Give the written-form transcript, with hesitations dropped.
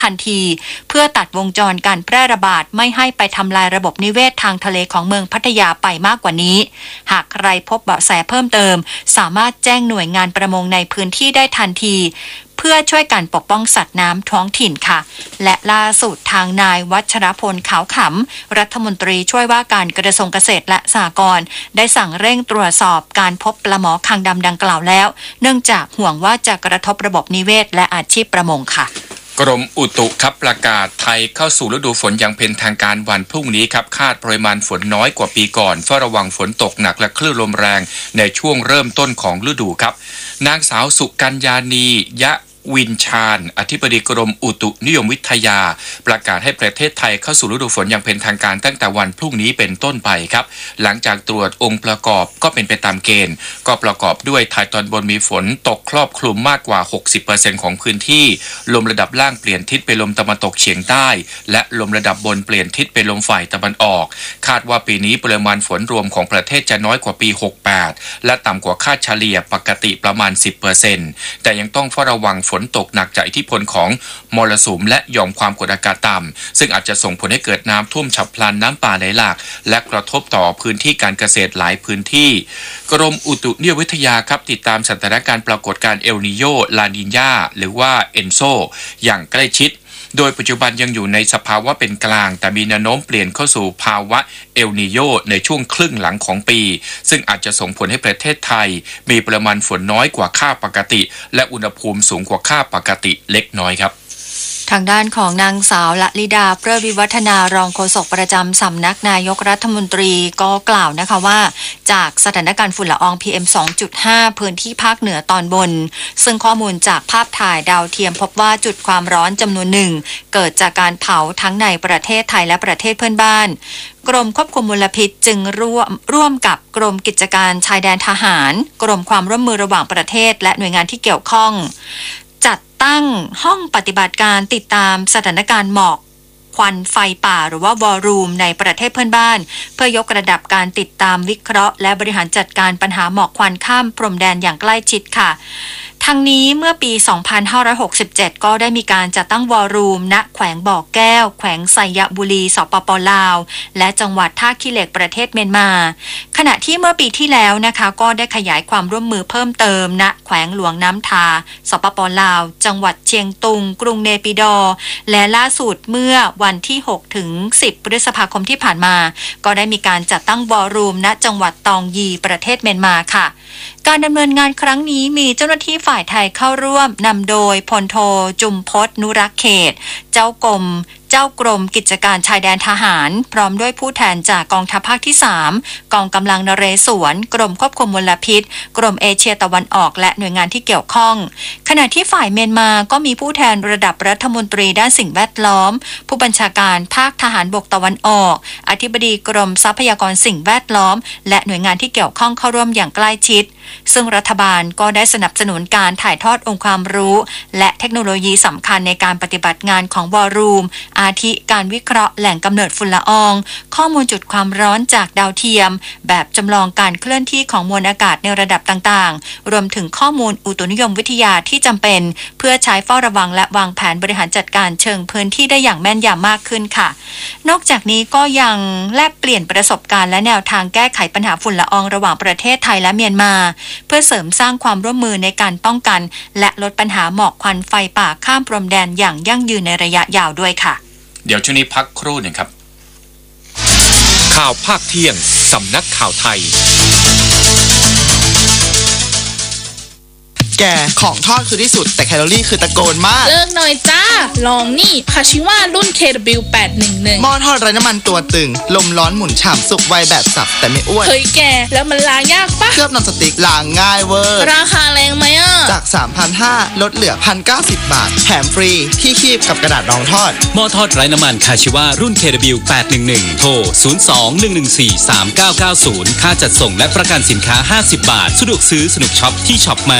ทันทีเพื่อตัดวงจรการแพร่ระบาดไม่ให้ไปทำลายระบบนิเวศทางทะเลของเมืองพัทยาไปมากกว่านี้หากใครพบเบาะแสเพิ่มเติมสามารถแจ้งหน่วยงานประมงในพื้นที่ได้ทันทีเพื่อช่วยกันปกป้องสัตว์น้ำท้องถิ่นค่ะและล่าสุดทางนายวัชรพลขาวขำรัฐมนตรีช่วยว่าการกระทรวงเกษตรและสหกรณ์ได้สั่งเร่งตรวจสอบการพบปลาหมอคางดำดังกล่าวแล้วเนื่องจากห่วงว่าจะกระทบระบบนิเวศและอาชีพประมงค่ะกรมอุตุครับประกาศไทยเข้าสู่ฤดูฝนอย่างเป็นทางการวันพรุ่งนี้ครับคาดปริมาณฝนน้อยกว่าปีก่อนเฝ้าระวังฝนตกหนักและคลื่นลมแรงในช่วงเริ่มต้นของฤดูครับนางสาวสุกัญญานียะวินชาญอธิบดีกรมอุตุนิยมวิทยาประกาศให้ประเทศไทยเข้าสู่ฤดูฝนอย่างเป็นทางการตั้งแต่วันพรุ่งนี้เป็นต้นไปครับหลังจากตรวจองค์ประกอบก็เป็นไปตามเกณฑ์ก็ประกอบด้วยไทยตอนบนมีฝนตกครอบคลุมมากกว่า 60% ของพื้นที่ลมระดับล่างเปลี่ยนทิศไปลมตะวันตกเฉียงใต้และลมระดับบนเปลี่ยนทิศไปลมฝ่ายตะวันออกคาดว่าปีนี้ปริมาณฝนรวมของประเทศจะน้อยกว่าปี 68 และต่ำกว่าค่าเฉลี่ยปกติประมาณ 10% แต่ยังต้องเฝ้าระวังฝนตกหนักจากอิทธิพลของมรสุมและหย่อมความกดอากาศต่ำซึ่งอาจจะส่งผลให้เกิดน้ำท่วมฉับพลันน้ำป่าไหลหลากและกระทบต่อพื้นที่การเกษตรหลายพื้นที่กรมอุตุนิยมวิทยาครับติดตามสถานการณ์ปรากฏการณ์เอลนีโญลานีญาหรือว่าเอนโซอย่างใกล้ชิดโดยปัจจุบันยังอยู่ในสภาวะเป็นกลางแต่มีแนวโน้มเปลี่ยนเข้าสู่ภาวะเอลนีโญในช่วงครึ่งหลังของปีซึ่งอาจจะส่งผลให้ประเทศไทยมีปริมาณฝนน้อยกว่าค่าปกติและอุณหภูมิสูงกว่าค่าปกติเล็กน้อยครับทางด้านของนางสาวละลิดาเปรวิวัฒนารองโฆษกประจำสำนักนายกรัฐมนตรีก็กล่าวนะคะว่าจากสถานการณ์ฝุ่นละออง PM 2.5 พื้นที่ภาคเหนือตอนบนซึ่งข้อมูลจากภาพถ่ายดาวเทียมพบว่าจุดความร้อนจำนวนหนึ่งเกิดจากการเผาทั้งในประเทศไทยและประเทศเพื่อนบ้านกรมควบคุมมลพิษจึงร่วมกับกรมกิจการชายแดนทหารกรมความร่วมมือระหว่างประเทศและหน่วยงานที่เกี่ยวข้องจัดตั้งห้องปฏิบัติการติดตามสถานการณ์หมอกควันไฟป่าหรือว่าวอรูมในประเทศเพื่อนบ้านเพื่อยกระดับการติดตามวิเคราะห์และบริหารจัดการปัญหาหมอกควันข้ามพรมแดนอย่างใกล้ชิดค่ะทั้งนี้เมื่อปี 2567 ก็ได้มีการจัดตั้งวอรูมณแขวงบ่อแก้วแขวงไซยบุรีสปป.ลาวและจังหวัดท่าขี้เหล็กประเทศเมียนมาขณะที่เมื่อปีที่แล้วนะคะก็ได้ขยายความร่วมมือเพิ่มเติมณแขวงหลวงน้ำทาสปป.ลาวจังหวัดเชียงตุงกรุงเนปิดอร์และล่าสุดเมื่อวันที่ 6 ถึง 10 พฤษภาคมที่ผ่านมาก็ได้มีการจัดตั้งวอรูมณจังหวัดตองยีประเทศเมียนมาค่ะการดำเนินงานครั้งนี้มีเจ้าหน้าที่ฝ่ายไทยเข้าร่วมนำโดยพลโทจุมพจน์นุรักษ์เขตเจ้ากรมกิจการชายแดนทหารพร้อมด้วยผู้แทนจากกองทัพภาคที่3กองกำลังนเรศวรกรมควบคุมมลพิษกรมเอเชียตะวันออกและหน่วยงานที่เกี่ยวข้องขณะที่ฝ่ายเมียนมาก็มีผู้แทนระดับรัฐมนตรีด้านสิ่งแวดล้อมผู้บัญชาการภาคทหารบกตะวันออกอธิบดีกรมทรัพยากรสิ่งแวดล้อมและหน่วยงานที่เกี่ยวข้องเข้าร่วมอย่างใกล้ชิดซึ่งรัฐบาลก็ได้สนับสนุนการถ่ายทอดองค์ความรู้และเทคโนโลยีสำคัญในการปฏิบัติงานของวอรูมอาทิการวิเคราะห์แหล่งกำเนิดฝุ่นละอองข้อมูลจุดความร้อนจากดาวเทียมแบบจำลองการเคลื่อนที่ของมวลอากาศในระดับต่างๆรวมถึงข้อมูลอุตุนิยมวิทยาที่จำเป็นเพื่อใช้เฝ้าระวังและวางแผนบริหารจัดการเชิงพื้นที่ได้อย่างแม่นยำมากขึ้นค่ะนอกจากนี้ก็ยังแลกเปลี่ยนประสบการณ์และแนวทางแก้ไขปัญหาฝุ่นละอองระหว่างประเทศไทยและเมียนมาเพื่อเสริมสร้างความร่วมมือในการป้องกันและลดปัญหาหมอกควันไฟป่าข้ามพรมแดนอย่างยั่งยืนในระยะยาวด้วยค่ะเดี๋ยวช่วงนี้พักครู่หนึ่งครับข่าวภาคเที่ยงสำนักข่าวไทยแกของทอดคือที่สุดแต่แคลอรี่คือตะโกนมากเลิกหน่อยจ้าลองนี่คาชิวารุ่น KW811 หม้อทอดไร้น้ำมันตัวตึงลมร้อนหมุนฉ่ำสุกไวแบบสับแต่ไม่อ้วนเฮ้ยแกแล้วมันล้างยากปะเคลือบนอนสติ๊กล้างง่ายเวอร์ราคาแรงไหมอ่ะจาก 3,500 ลดเหลือ 1,090 บาทแถมฟรีที่คีบกับกระดาษรองทอดหม้อทอดไร้น้ำมันคาชิวารุ่น KW811 โทร 02-114-3990 ค่าจัดส่งและประกันสินค้า50 บาทสะดวกซื้อสนุกช็อปที่ช็อปไม